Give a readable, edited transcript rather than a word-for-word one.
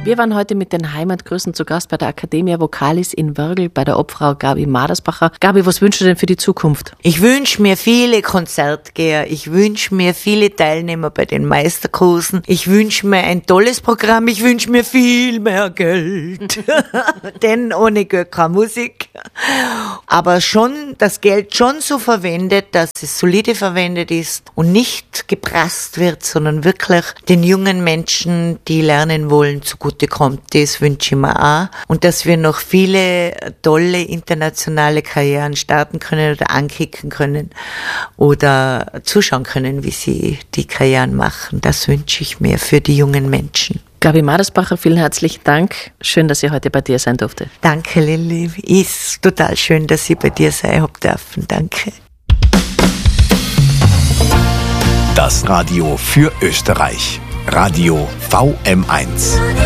Wir waren heute mit den Heimatgrüßen zu Gast bei der Academia Vocalis in Wörgl bei der Obfrau Gabi Madersbacher. Gabi, was wünschst du denn für die Zukunft? Ich wünsche mir viele Konzertgeher. Ich wünsche mir viele Teilnehmer bei den Meisterkursen. Ich wünsche mir ein tolles Programm. Ich wünsche mir viel mehr Geld. Denn ohne Geld keine Musik. Aber schon, das Geld schon so verwendet, dass es solide verwendet ist und nicht geprasst wird, sondern wirklich den jungen Menschen, die lernen wollen, zugutekommt. Das wünsche ich mir auch. Und dass wir noch viele tolle internationale Karrieren starten können oder ankicken können oder zuschauen können, wie sie die Karrieren machen. Das wünsche ich mir für die jungen Menschen. Gabi Madersbacher, vielen herzlichen Dank. Schön, dass ich heute bei dir sein durfte. Danke, Lilli. Ist total schön, dass ich bei dir sein habe dürfen. Danke. Das Radio für Österreich. Radio VM1.